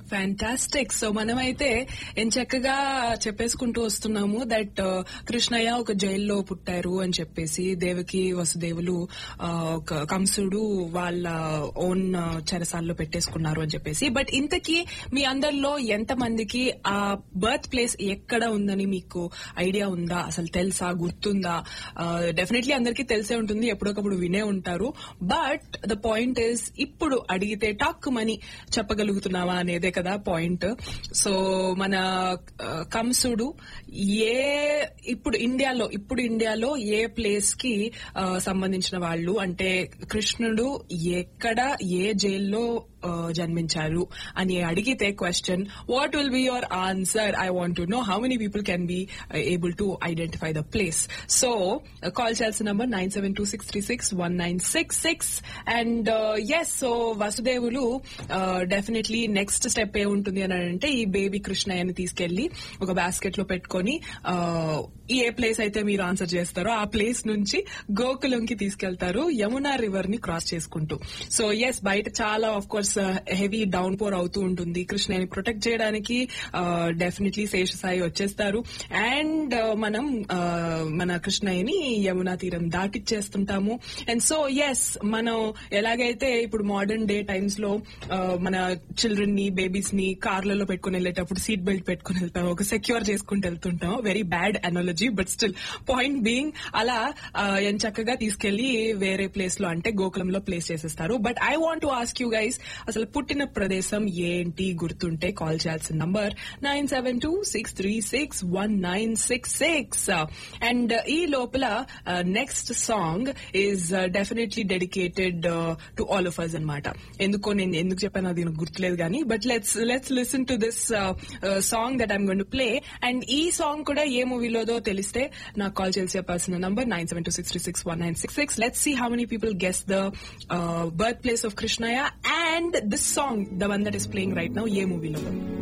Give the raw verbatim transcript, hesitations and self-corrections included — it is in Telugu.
ఫ్యాంటాస్టిక్. సో మనమైతే ఏం చక్కగా చెప్పేసుకుంటూ వస్తున్నాము దట్ కృష్ణయ్య ఒక జైల్లో పుట్టారు అని చెప్పేసి, దేవకి వసుదేవులు ఒక కంసుడు వాళ్ళ ఓన్ చెరసాల్లో పెట్టేసుకున్నారు అని చెప్పేసి. బట్ ఇంతకీ మీ అందరిలో ఎంత మందికి ఆ బర్త్ ప్లేస్ ఎక్కడ ఉందని మీకు ఐడియా ఉందా? అసలు తెలుసా, గుర్తుందా? డెఫినెట్లీ అందరికీ తెలిసే ఉంటుంది, ఎప్పుడొకప్పుడు వినే ఉంటారు. బట్ ద పాయింట్ ఇస్, ఇప్పుడు అడిగితే టాక్ మని చెప్పగలుగుతున్నావా అనేదే కదా పాయింట్. సో మన కంసుడు ఏ ఇప్పుడు ఇండియాలో ఇప్పుడు ఇండియాలో ఏ ప్లేస్ కి సంబంధించిన వాళ్ళు, అంటే కృష్ణుడు ఎక్కడ ఏ జైల్లో జన్మించారు అని అడిగితే question, what will be your answer? I want to know how many people can be able to identify the place. So call చేయాల్సిన number nine seven two six three six one nine six six. And yes, so వసుదేవులు definitely next step ఏ ఉంటుంది అని అంటే, ఈ బేబీ కృష్ణయ్యని తీసుకెళ్లి ఒక బాస్కెట్ లో పెట్టుకుని ఏ ప్లేస్ అయితే మీరు ఆన్సర్ చేస్తారో ఆ ప్లేస్ నుంచి గోకులంకి తీసుకెళ్తారు, యమునా రివర్ ని క్రాస్ చేసుకుంటూ. సో ఎస్, బయట చాలా of course heavy down pour అవుతూ ఉంటుంది. కృష్ణయ్యని ప్రొటెక్ట్ చేయడానికి డెఫినెట్లీ శేషసాయి వచ్చేస్తారు. అండ్ మనం మన కృష్ణయ్యని యమునా తీరం దాటిచ్చేస్తుంటాము. అండ్ సో ఎస్, మనం ఎలాగైతే ఇప్పుడు మోడర్న్ డే టైమ్స్ లో మన చిల్డ్రన్ ని, బేబీస్ ని కార్లలో పెట్టుకుని వెళ్లేటప్పుడు సీట్ బెల్ట్ పెట్టుకుని వెళ్తాం, ఒక సెక్యూర్ చేసుకుంటూ వెళ్తుంటాం. Very bad analogy, but still point being, అలా ఎంత చక్కగా తీసుకెళ్లి వేరే ప్లేస్ లో, అంటే గోకులంలో ప్లేస్ చేసేస్తారు. But I want to ask you guys, అసలు పుట్టిన ప్రదేశం ఏంటి గుర్తుంటే కాల్ చేయాల్సిన number nine seven two six three six one nine six six. And ఈ లోపల next song is definitely dedicated to all of us అనమాట. ఎందుకో నేను ఎందుకు చెప్పాను అది నాకు గుర్తులేదు కానీ, but let's let's listen to this song that I'm going to play. And ఈ సాంగ్ కూడా ఏ మూవీలోదో తెలిస్తే నాకు కాల్ చేసి చెప్పాల్సిన number nine seven two six three six one nine six six. Let's see how many people guess the birth place of Krishnaiah and this song, the one that is playing right now, ye movie lo.